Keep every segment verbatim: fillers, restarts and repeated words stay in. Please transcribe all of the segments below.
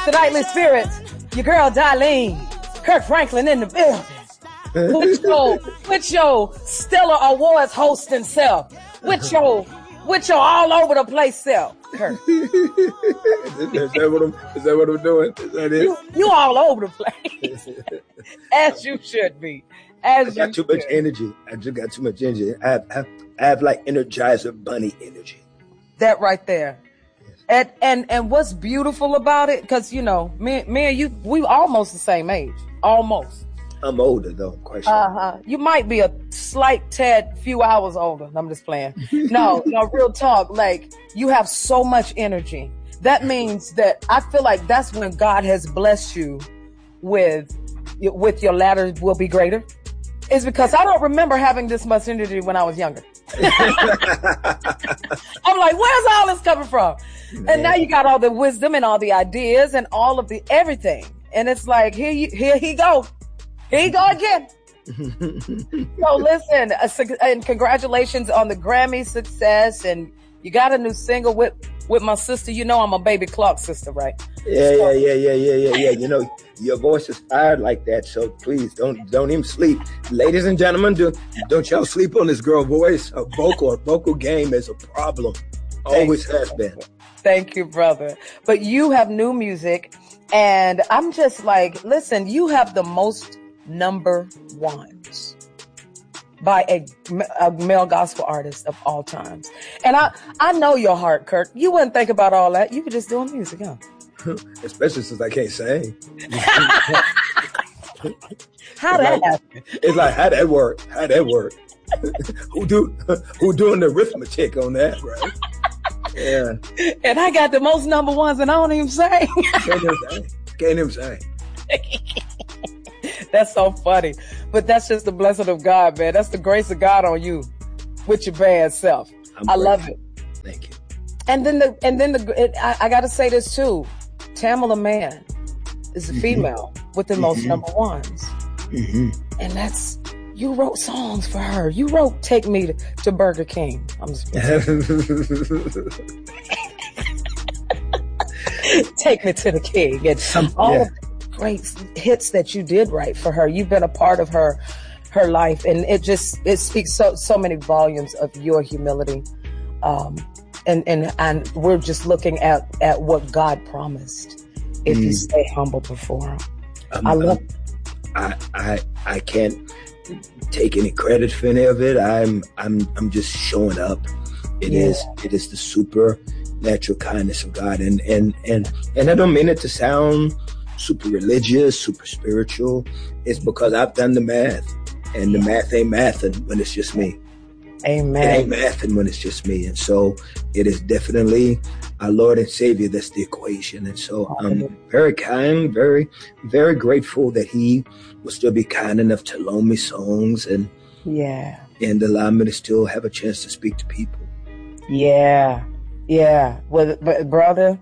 The Nightly Spirits, your girl Darlene, Kirk Franklin in the building. With your, with your Stellar Awards hosting self. With your, with your all over the place self, Kirk. is, is, that what I'm, is that what I'm doing? Is that it? You, you all over the place. As you should be. As I got you too should. much energy. I just got too much energy. I have, I have, I have like Energizer Bunny energy. That right there. And and and what's beautiful about it, because you know, me, me and you, we almost the same age, almost. I'm older though, quite sure. Uh huh. You might be a slight tad, few hours older. I'm just playing. No, no, real talk. Like you have so much energy. That means that I feel like that's when God has blessed you with, with your latter will be greater. Is because I don't remember having this much energy when I was younger. I'm like, where's all this coming from? Man. And now you got all the wisdom and all the ideas and all of the everything. And it's like, here you, here he go. Here you go again. So listen, uh, and congratulations on the Grammy success. And you got a new single with, with my sister. You know, I'm a Baby Clark sister, right? Yeah, so, yeah, yeah, yeah, yeah, yeah, yeah. You know, your voice is fired like that. So please don't, don't even sleep. Ladies and gentlemen, do, don't y'all sleep on this girl voice. A vocal, a vocal game is a problem. Always has been. Thank you, brother. But you have new music. And I'm just like, listen, you have the most number ones by a, a male gospel artist of all times. And I, I know your heart, Kirk. You wouldn't think about all that. You could just do music, huh? Especially since I can't sing. How that like, happen? It's like, how that work? How that work? who do who doing the arithmetic on that, right? Yeah. And I got the most number ones and I don't even sing. Can't even sing. Can't even sing. That's so funny. But that's just the blessing of God, man. That's the grace of God on you with your bad self. I'm I grateful. Love it. Thank you. And then the and then the it, I, I got to say this too. Tamala Mann is a female mm-hmm. with the most mm-hmm. number ones. Mm-hmm. And that's, you wrote songs for her. You wrote Take Me to, to Burger King. I'm just Take Me to the King. And all yeah. of the great hits that you did write for her. You've been a part of her her life. And it just, it speaks so so many volumes of your humility. Um, and, and, and we're just looking at, at what God promised if mm. you stay humble before him. Um, I love I, I I can't take any credit for any of it. I'm I'm I'm just showing up. It yeah. is it is the supernatural kindness of God, and and and and I don't mean it to sound super religious, super spiritual. It's because I've done the math, and the math ain't mathing when it's just me. Amen. It ain't mathing when it's just me, and so it is definitely our Lord and Savior that's the equation. And so I'm very kind, very, very grateful that He will still be kind enough to loan me songs and yeah, and allow me to still have a chance to speak to people. Yeah, yeah. Well, but brother,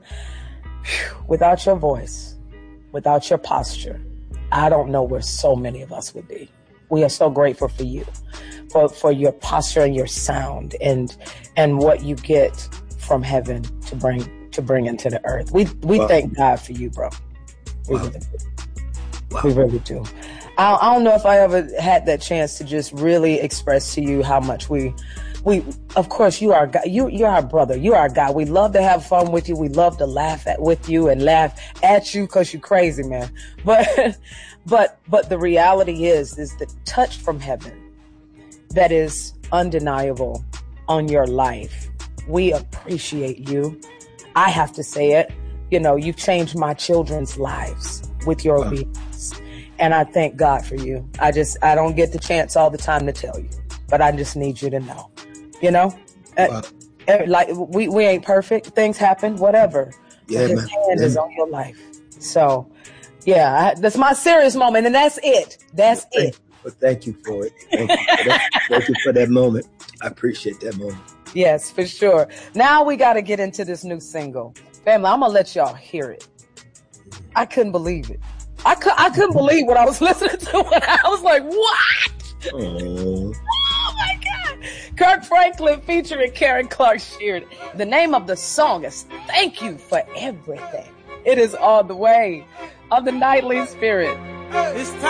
without your voice, without your posture, I don't know where so many of us would be. We are so grateful for you, for for your posture and your sound, and and what you get from heaven to bring to bring into the earth. We we wow. thank God for you, bro. We, wow. really, do. Wow. we really do. I, I don't know if I ever had that chance to just really express to you how much we we. Of course, you are God. You you're our brother. You are our God. We love to have fun with you. We love to laugh at with you and laugh at you because you're crazy, man. But. But but the reality is, is the touch from heaven that is undeniable on your life. We appreciate you. I have to say it. You know, you've changed my children's lives with your wow. obedience. And I thank God for you. I just, I don't get the chance all the time to tell you, but I just need you to know, you know, wow. uh, like we, we ain't perfect. Things happen, whatever. Yeah, His man. hand yeah. is on your life. So, yeah, I, that's my serious moment, and that's it. That's well, it. Well, thank you for it. Thank you for that. Thank you for that moment. I appreciate that moment. Yes, for sure. Now we got to get into this new single. Family, I'm going to let y'all hear it. I couldn't believe it. I, cu- I couldn't believe what I was listening to. When I was like, what? Oh. Oh, my God. Kirk Franklin featuring Karen Clark Sheard. The name of the song is Thank You for Everything. It is on the way on the Nightly Spirit. It's time.